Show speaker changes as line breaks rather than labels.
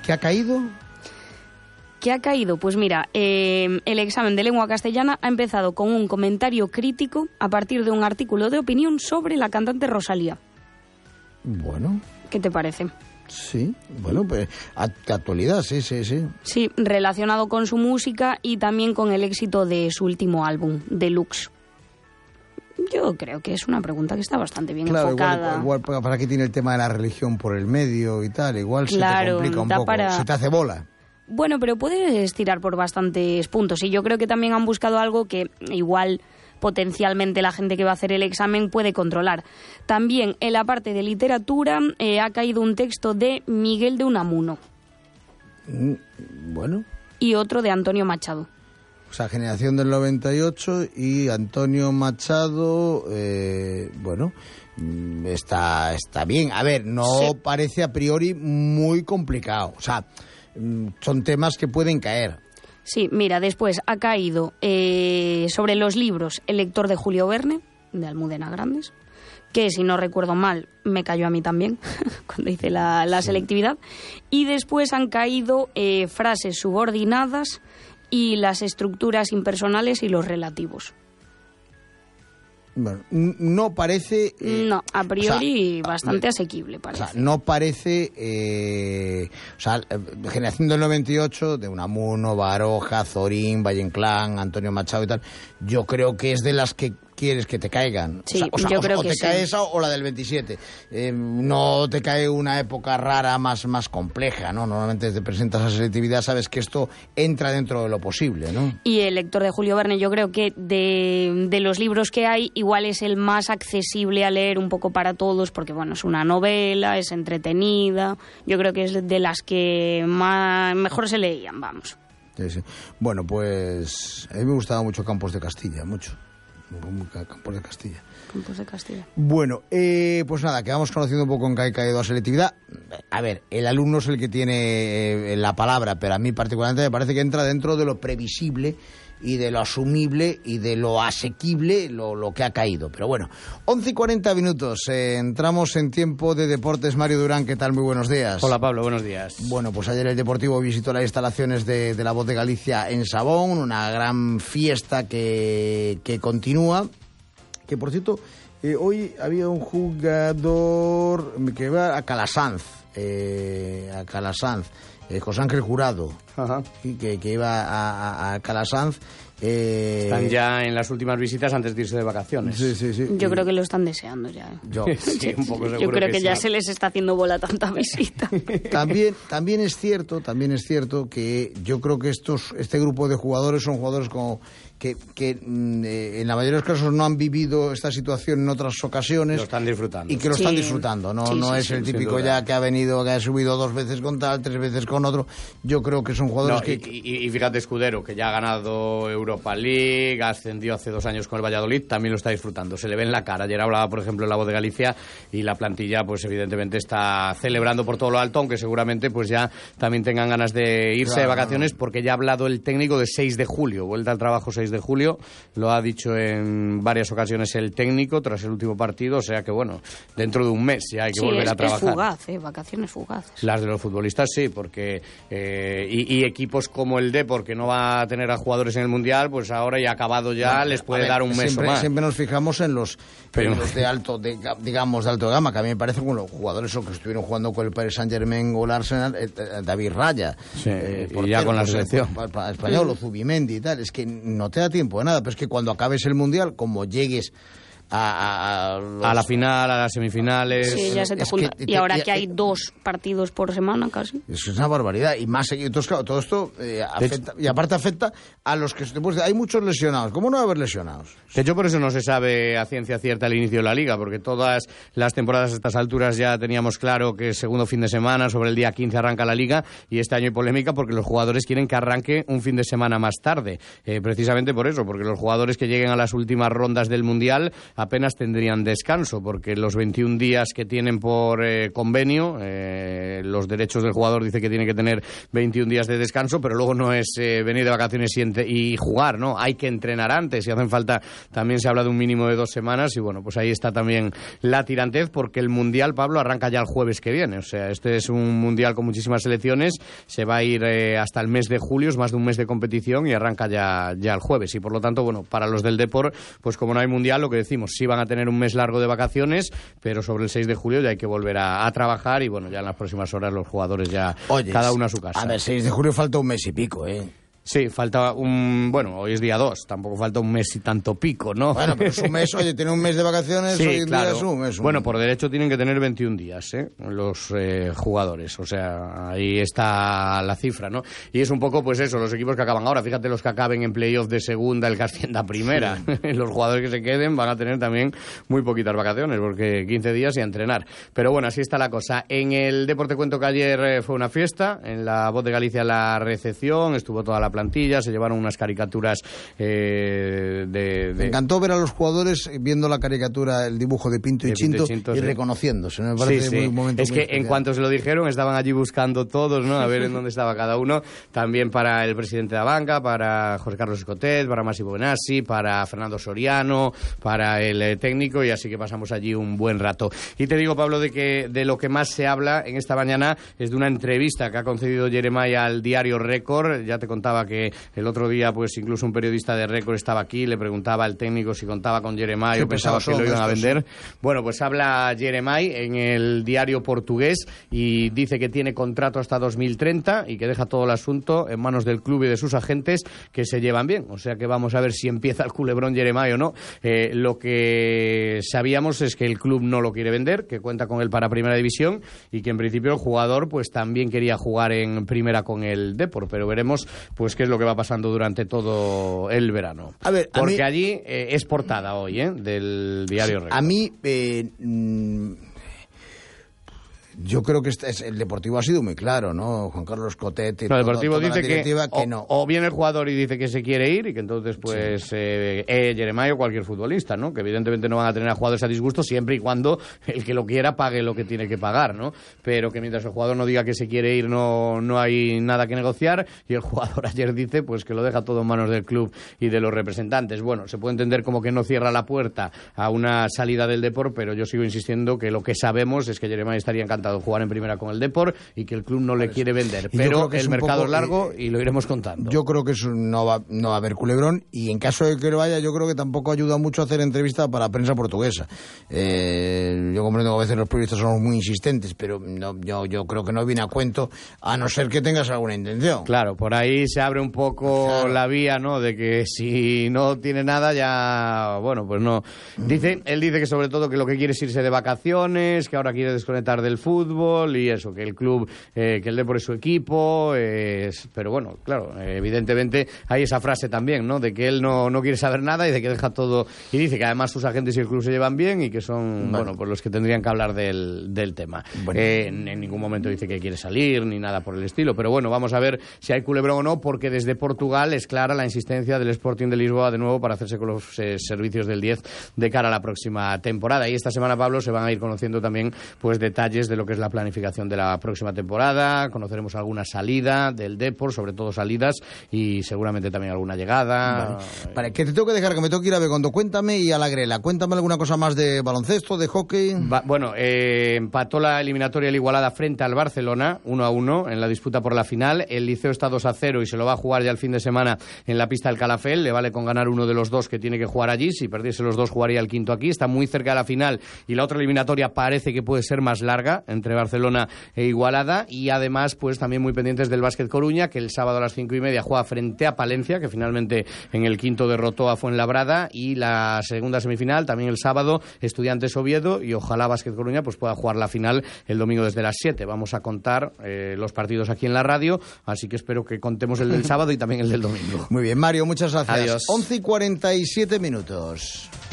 ¿Qué ha caído?
¿Qué ha caído? Pues mira, el examen de lengua castellana ha empezado con un comentario crítico a partir de un artículo de opinión sobre la cantante Rosalía.
Bueno.
¿Qué te parece?
Sí, bueno, pues actualidad, sí.
Sí, relacionado con su música y también con el éxito de su último álbum, Deluxe. Yo creo que es una pregunta que está bastante bien enfocada.
Igual para qué tiene el tema de la religión por el medio y tal, igual
claro,
se te complica un poco, se te hace bola.
Bueno, pero puedes tirar por bastantes puntos y yo creo que también han buscado algo que igual potencialmente la gente que va a hacer el examen puede controlar. También en la parte de literatura ha caído un texto de Miguel de Unamuno.
Bueno.
Y otro de Antonio Machado.
O sea, Generación del 98 y Antonio Machado, bueno, está bien. A ver, no sí. Parece a priori muy complicado. O sea, son temas que pueden caer.
Sí, mira, después ha caído sobre los libros El lector de Julio Verne, de Almudena Grandes, que si no recuerdo mal me cayó a mí también cuando hice la selectividad. Y después han caído frases subordinadas y las estructuras impersonales y los relativos.
Bueno, no parece...
no, a priori bastante asequible parece.
O sea, no parece... Generación del 98, de Unamuno, Baroja, Zorín, Valle Inclán, Antonio Machado y tal, yo creo que es de las que quieres que te caigan.
Sí, yo creo que
te cae esa o la del 27. No te cae una época rara más compleja, ¿no? Normalmente te presentas a selectividad, sabes que esto entra dentro de lo posible, ¿no?
Y El lector de Julio Verne, yo creo que de los libros que hay, igual es el más accesible a leer un poco para todos, porque bueno, es una novela, es entretenida, yo creo que es de las que mejor se leían, vamos.
Sí. Bueno, pues a mí me gustaba mucho Campos de Castilla, mucho. Campos de Castilla.
Campos de Castilla.
Bueno, pues nada, que vamos conociendo un poco en qué ha caído a selectividad. A ver, el alumno es el que tiene la palabra, pero a mí particularmente me parece que entra dentro de lo previsible y de lo asumible y de lo asequible lo que ha caído. Pero bueno, 11:40, entramos en tiempo de deportes. Mario Durán, ¿qué tal? Muy buenos días.
Hola Pablo, buenos días.
Bueno, pues ayer el Deportivo visitó las instalaciones de la Voz de Galicia en Sabón, una gran fiesta que continúa, que por cierto, hoy había un jugador que va a Calasanz, José Ángel Jurado, que iba a Calasanz.
Están ya en las últimas visitas antes de irse de vacaciones.
Sí.
Yo creo que lo están deseando ya.
Sí, un poco seguro.
Yo creo que ya
sí.
se les está haciendo bola tanta visita.
También es cierto que yo creo que este grupo de jugadores son jugadores como que en la mayoría de los casos no han vivido esta situación en otras ocasiones.
Lo están disfrutando.
Y que lo están disfrutando. No es el típico ya que ha subido 2 veces con tal, 3 veces con otro. Yo creo que son jugadores
y fíjate, Escudero, que ya ha ganado Europa League, ascendió hace 2 años con el Valladolid, también lo está disfrutando. Se le ve en la cara. Ayer hablaba, por ejemplo, en La Voz de Galicia y la plantilla, pues evidentemente está celebrando por todo lo alto, aunque seguramente pues ya también tengan ganas de irse de vacaciones, porque ya ha hablado el técnico de 6 de julio, vuelta al trabajo 6 de julio, lo ha dicho en varias ocasiones el técnico tras el último partido, o sea que bueno, dentro de un mes ya hay que volver a trabajar.
Es fugaz, vacaciones fugaces.
Las de los futbolistas sí, porque y equipos como el Depor, que no va a tener a jugadores en el Mundial, pues ahora ya acabado ya les puede dar un mes o más.
Siempre nos fijamos en los de alto, digamos, de alto gama, que a mí me parece como los jugadores que estuvieron jugando con el Paris Saint-Germain o el Arsenal, David Raya,
y ya con la selección
español, o Zubimendi y tal, es que no te da tiempo de nada, pero es que cuando acabes el Mundial, como llegues a
la final, a las semifinales.
Sí, ya se te junta. Y ahora que hay 2 partidos por semana casi.
Es una barbaridad. Y más seguido. Entonces, claro, todo esto afecta. Y aparte afecta a los que... Pues, hay muchos lesionados. ¿Cómo no va a haber lesionados?
De hecho, por eso no se sabe a ciencia cierta el inicio de la Liga, porque todas las temporadas a estas alturas ya teníamos claro que el segundo fin de semana, sobre el día 15, arranca la Liga, y este año hay polémica porque los jugadores quieren que arranque un fin de semana más tarde. Precisamente por eso, porque los jugadores que lleguen a las últimas rondas del Mundial apenas tendrían descanso, porque los 21 días que tienen por convenio los derechos del jugador dice que tiene que tener 21 días de descanso, pero luego no es venir de vacaciones y jugar, ¿no? Hay que entrenar antes, y hacen falta, también se habla de un mínimo de 2 semanas, y bueno, pues ahí está también la tirantez, porque el Mundial, Pablo, arranca ya el jueves que viene. O sea, este es un Mundial con muchísimas selecciones, se va a ir hasta el mes de julio, es más de un mes de competición, y arranca ya el jueves. Y por lo tanto, bueno, para los del Depor, pues como no hay Mundial, lo que decimos, sí van a tener un mes largo de vacaciones, pero sobre el 6 de julio ya hay que volver a trabajar, y bueno, ya en las próximas horas los jugadores ya, cada uno a su casa.
A ver, 6 de julio falta un mes y pico, ¿eh?
Sí, falta bueno, hoy es día 2, tampoco falta un mes y tanto pico, ¿no?
Bueno, pero es un mes, oye, tiene un mes de vacaciones,
sí,
hoy en
claro.
día es un mes.
Bueno, por derecho tienen que tener 21 días, los jugadores, o sea, ahí está la cifra, ¿no? Y es un poco, pues eso, los equipos que acaban ahora, fíjate los que acaben en playoff de segunda, el que ascienda a primera, sí. Los jugadores que se queden van a tener también muy poquitas vacaciones, porque 15 días y a entrenar. Pero bueno, así está la cosa. En el Deporte cuento que ayer fue una fiesta, en la Voz de Galicia la recepción, estuvo toda la plantilla, se llevaron unas caricaturas Me
encantó ver a los jugadores viendo la caricatura, el dibujo de Pinto y Chinto y reconociéndose, ¿no? Me parece
sí.
un momento
es
muy
que
especial.
En cuanto se lo dijeron estaban allí buscando todos, ¿no? A ver en dónde estaba cada uno. También para el presidente de la banca, para José Carlos Escotet, para Máximo Benassi, para Fernando Soriano, para el técnico, y así que pasamos allí un buen rato. Y te digo, Pablo, de lo que más se habla en esta mañana es de una entrevista que ha concedido Jeremai al diario Récord. Ya te contaba que el otro día, pues incluso un periodista de Récord estaba aquí, le preguntaba al técnico si contaba con Jeremai o pensaba que lo iban a vender. Bueno, pues habla Jeremai en el diario portugués y dice que tiene contrato hasta 2030 y que deja todo el asunto en manos del club y de sus agentes, que se llevan bien. O sea que vamos a ver si empieza el culebrón Jeremai o no. Lo que sabíamos es que el club no lo quiere vender, que cuenta con él para Primera División, y que en principio el jugador pues también quería jugar en Primera con el Depor, pero veremos pues qué es lo que va pasando durante todo el verano.
A ver,
porque allí es portada hoy, del diario Récord.
A mí yo creo que el Deportivo ha sido muy claro, ¿no? Juan Carlos Cotet y
el Deportivo dice
que no.
O viene el jugador y dice que se quiere ir, y que entonces pues Jeremai o cualquier futbolista, ¿no? Que evidentemente no van a tener a jugadores a disgusto siempre y cuando el que lo quiera pague lo que tiene que pagar, ¿no? Pero que mientras el jugador no diga que se quiere ir no hay nada que negociar, y el jugador ayer dice pues que lo deja todo en manos del club y de los representantes. Bueno, se puede entender como que no cierra la puerta a una salida del Depor, pero yo sigo insistiendo que lo que sabemos es que Jeremai estaría encantado de jugar en Primera con el Depor y que el club no le quiere vender, pero el mercado es largo y lo iremos contando.
Yo creo que eso no va a haber culebrón, y en caso de que lo haya, yo creo que tampoco ayuda mucho a hacer entrevista para prensa portuguesa. Yo comprendo que a veces los periodistas somos muy insistentes, pero yo creo que no viene a cuento, a no ser que tengas alguna intención.
Claro, por ahí se abre un poco la vía, ¿no? De que si no tiene nada ya, bueno, pues no. Él dice que sobre todo que lo que quiere es irse de vacaciones, que ahora quiere desconectar del fútbol y eso, que el club, que el Depor es su equipo, pero bueno, claro, evidentemente hay esa frase también, ¿no? De que él no quiere saber nada y de que deja todo, y dice que además sus agentes y el club se llevan bien y que son, bueno, pues los que tendrían que hablar del tema. Bueno. En ningún momento dice que quiere salir ni nada por el estilo, pero bueno, vamos a ver si hay culebrón o no, porque desde Portugal es clara la insistencia del Sporting de Lisboa de nuevo para hacerse con los servicios del 10 de cara a la próxima temporada. Y esta semana, Pablo, se van a ir conociendo también pues detalles de lo que es la planificación de la próxima temporada. Conoceremos alguna salida del Depor, sobre todo salidas, y seguramente también alguna llegada.
Vale, que te tengo que dejar, que me tengo que ir a Begondo. Cuéntame, y a la grela, cuéntame alguna cosa más de baloncesto, de hockey.
Empató la eliminatoria el Igualada frente al Barcelona 1-1 en la disputa por la final. El Liceo está 2-0 y se lo va a jugar ya el fin de semana en la pista del Calafell. Le vale con ganar uno de los dos que tiene que jugar allí. Si perdiese los dos, jugaría el quinto aquí. Está muy cerca de la final, y la otra eliminatoria parece que puede ser más larga entre Barcelona e Igualada. Y además, pues también muy pendientes del Básquet Coruña, que el sábado a las 5:30 juega frente a Palencia, que finalmente en el quinto derrotó a Fuenlabrada. Y la segunda semifinal también el sábado, Estudiantes Oviedo, y ojalá Básquet Coruña pues pueda jugar la final el domingo desde las 7. Vamos a contar los partidos aquí en la radio, así que espero que contemos el del sábado y también el del domingo.
Muy bien, Mario, muchas gracias.
Adiós.
11:47 minutos.